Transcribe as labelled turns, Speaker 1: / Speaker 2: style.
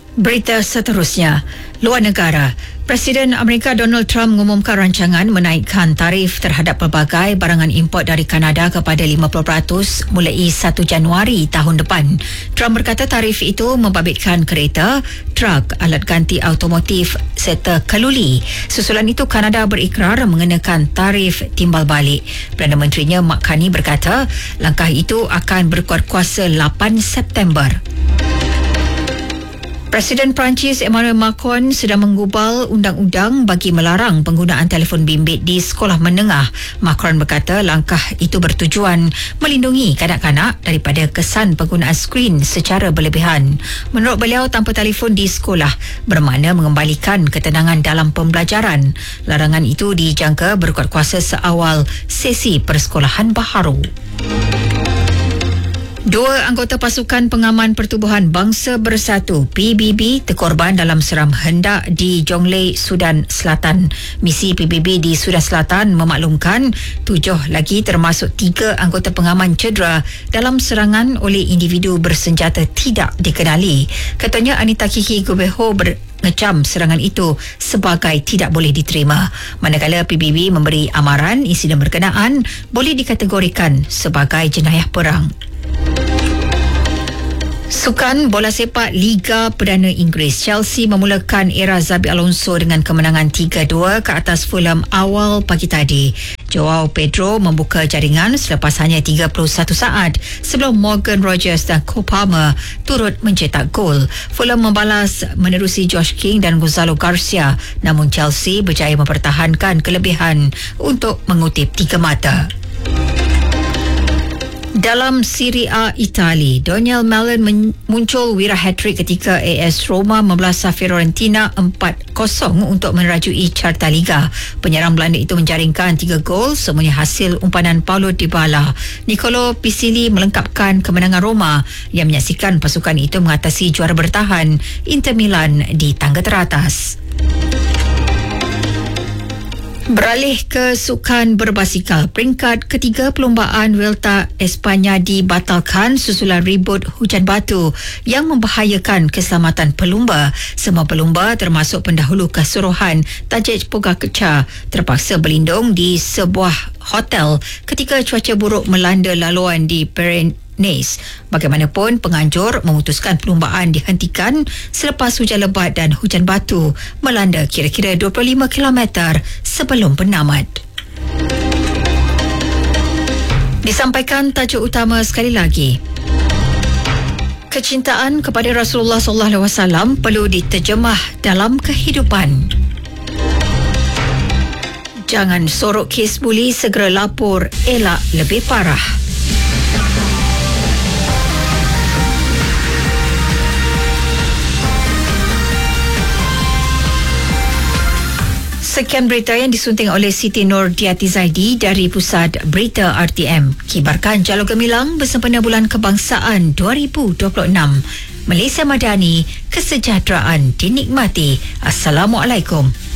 Speaker 1: Berita seterusnya, luar negara. Presiden Amerika Donald Trump mengumumkan rancangan menaikkan tarif terhadap pelbagai barangan import dari Kanada kepada 50% mulai 1 Januari tahun depan. Trump berkata tarif itu membabitkan kereta, truk, alat ganti automotif serta keluli. Susulan itu, Kanada berikrar mengenakan tarif timbal balik. Perdana Menterinya Mark Carney berkata langkah itu akan berkuat kuasa 8 September. Presiden Perancis Emmanuel Macron sedang menggubal undang-undang bagi melarang penggunaan telefon bimbit di sekolah menengah. Macron berkata langkah itu bertujuan melindungi kanak-kanak daripada kesan penggunaan skrin secara berlebihan. Menurut beliau, tanpa telefon di sekolah bermakna mengembalikan ketenangan dalam pembelajaran. Larangan itu dijangka berkuat kuasa seawal sesi persekolahan baharu. 2 anggota Pasukan Pengaman Pertubuhan Bangsa Bersatu PBB terkorban dalam seram hendak di Jonglei, Sudan Selatan. Misi PBB di Sudan Selatan memaklumkan 7 lagi termasuk 3 anggota pengaman cedera dalam serangan oleh individu bersenjata tidak dikenali. Katanya Anita Kiki Gubeho mengecam serangan itu sebagai tidak boleh diterima. Manakala PBB memberi amaran insiden berkenaan boleh dikategorikan sebagai jenayah perang. Sukan bola sepak Liga Perdana Inggeris, Chelsea memulakan era Xabi Alonso dengan kemenangan 3-2 ke atas Fulham awal pagi tadi. Joao Pedro membuka jaringan selepas hanya 31 saat sebelum Morgan Rogers dan Cole Palmer turut mencetak gol. Fulham membalas menerusi Josh King dan Gonzalo Garcia, namun Chelsea berjaya mempertahankan kelebihan untuk mengutip 3 mata. Dalam Serie A Itali, Daniel Malen muncul wira hat-trick ketika AS Roma membelasah Fiorentina 4-0 untuk menerajui carta Liga. Penyerang Belanda itu menjaringkan 3 gol, semuanya hasil umpanan Paulo Dybala. Nicolo Pisilli melengkapkan kemenangan Roma yang menyaksikan pasukan itu mengatasi juara bertahan Inter Milan di tangga teratas. Beralih ke sukan berbasikal, peringkat ketiga perlumbaan Vuelta Espanya dibatalkan susulan ribut hujan batu yang membahayakan keselamatan pelumba. Semua pelumba termasuk pendahulu keseluruhan Tadej Pogacar terpaksa berlindung di sebuah hotel ketika cuaca buruk melanda laluan di Pyrenees. Bagaimanapun, penganjur memutuskan perlumbaan dihentikan selepas hujan lebat dan hujan batu melanda kira-kira 25 km sebelum penamat. Disampaikan tajuk utama sekali lagi. Kecintaan kepada Rasulullah SAW perlu diterjemah dalam kehidupan. Jangan sorok kes buli, segera lapor, elak lebih parah. Sekian berita yang disunting oleh Siti Nur Diati Zaidi dari Pusat Berita RTM. Kibarkan Jalur Gemilang bersempena Bulan Kebangsaan 2026. Malaysia Madani, kesejahteraan dinikmati. Assalamualaikum.